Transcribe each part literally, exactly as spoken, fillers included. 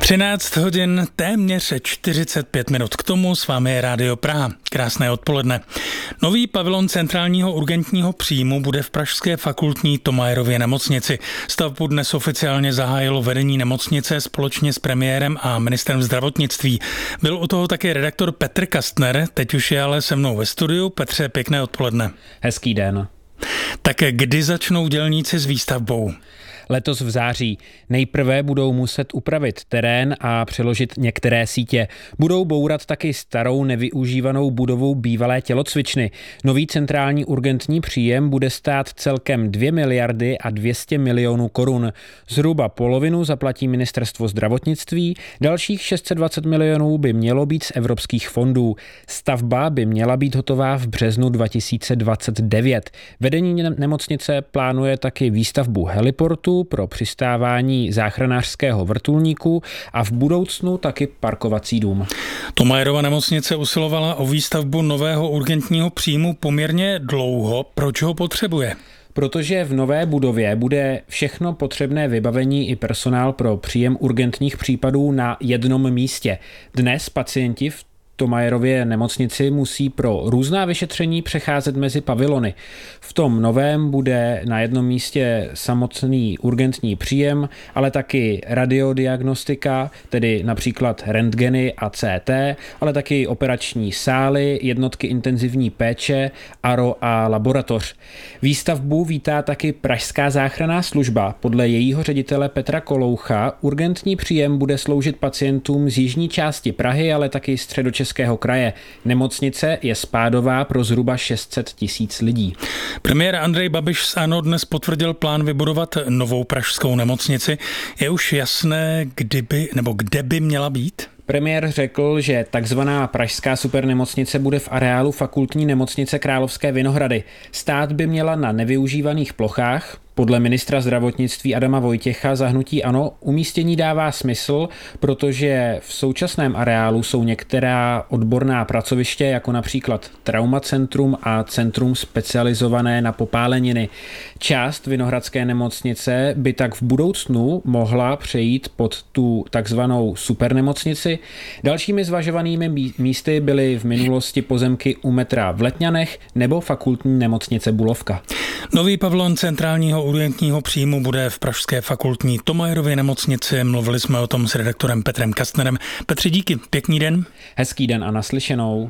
třináct hodin, téměř čtyřicet pět minut. K tomu s vámi je Rádio Praha. Krásné odpoledne. Nový pavilon centrálního urgentního příjmu bude v pražské fakultní Thomayerově nemocnici. Stavbu dnes oficiálně zahájilo vedení nemocnice společně s premiérem a ministrem zdravotnictví. Byl u toho také redaktor Petr Kastner, teď už je ale se mnou ve studiu. Petře, pěkné odpoledne. Hezký den. Tak kdy začnou dělníci s výstavbou? Letos v září. Nejprve budou muset upravit terén a přeložit některé sítě. Budou bourat taky starou nevyužívanou budovu bývalé tělocvičny. Nový centrální urgentní příjem bude stát celkem dvě miliardy a dvě stě milionů korun. Zhruba polovinu zaplatí ministerstvo zdravotnictví, dalších šest set dvacet milionů by mělo být z evropských fondů. Stavba by měla být hotová v březnu dva tisíce dvacet devět. Vedení nemocnice plánuje taky výstavbu heliportu pro přistávání záchranářského vrtulníku a v budoucnu taky parkovací dům. Thomayerova nemocnice usilovala o výstavbu nového urgentního příjmu poměrně dlouho. Proč ho potřebuje? Protože v nové budově bude všechno potřebné vybavení i personál pro příjem urgentních případů na jednom místě. Dnes pacienti v Thomayerově nemocnici musí pro různá vyšetření přecházet mezi pavilony. V tom novém bude na jednom místě samotný urgentní příjem, ale taky radiodiagnostika, tedy například rentgeny a C T, ale taky operační sály, jednotky intenzivní péče, A R O a laboratoř. Výstavbu vítá taky Pražská záchranná služba. Podle jejího ředitele Petra Koloucha urgentní příjem bude sloužit pacientům z jižní části Prahy, ale taky středočeského kraje. Nemocnice je spádová pro zhruba šest set tisíc lidí. Premiér Andrej Babiš z ANO dnes potvrdil plán vybudovat novou pražskou nemocnici. Je už jasné, kdyby, nebo kde by měla být? Premiér řekl, že takzvaná pražská supernemocnice bude v areálu fakultní nemocnice Královské Vinohrady. Stát by měla na nevyužívaných plochách. Podle ministra zdravotnictví Adama Vojtěcha za hnutí ANO umístění dává smysl, protože v současném areálu jsou některá odborná pracoviště, jako například traumacentrum a centrum specializované na popáleniny. Část Vinohradské nemocnice by tak v budoucnu mohla přejít pod tu takzvanou supernemocnici. Dalšími zvažovanými místy byly v minulosti pozemky u metra v Letňanech nebo fakultní nemocnice Bulovka. Nový pavilon centrálního urgentního příjmu bude v pražské fakultní Thomayerově nemocnici. Mluvili jsme o tom s redaktorem Petrem Kastnerem. Petře, díky. Pěkný den. Hezký den a naslyšenou.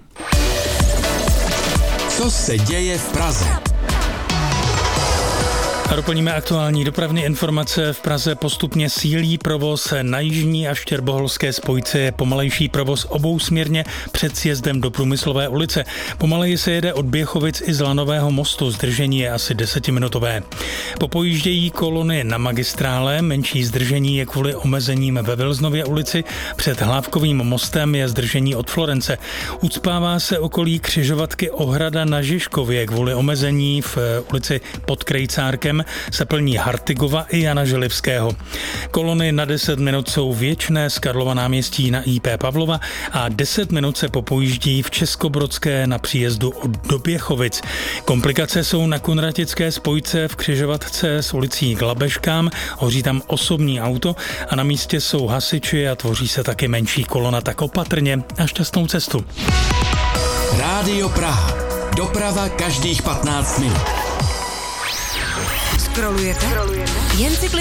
Co se děje v Praze? A doplníme aktuální dopravní informace. V Praze postupně sílí provoz na jižní a štěrboholské spojce. Je pomalejší provoz obousměrně před sjezdem do Průmyslové ulice. Pomaleji se jede od Běchovic i z Lanového mostu. Zdržení je asi desetiminutové. Popojíždějí kolony na magistrále. Menší zdržení je kvůli omezením ve Vilznově ulici. Před Hlávkovým mostem je zdržení od Florence. Ucpává se okolí křižovatky Ohrada na Žižkově kvůli omezení v ulici pod Krejcárkem. Se plní Hartigova i Jana Želivského. Kolony na deset minut jsou věčné z Karlova náměstí na I P Pavlova a deset minut se popojíždí v Českobrodské na příjezdu do Běchovic. Komplikace jsou na Kunratické spojce v křižovatce s ulicí k Labeškám, hoří tam osobní auto a na místě jsou hasiči a tvoří se taky menší kolona, tak opatrně a šťastnou cestu. Rádio Praha. Doprava každých patnáct minut. Scrollujete? Jen si klikněte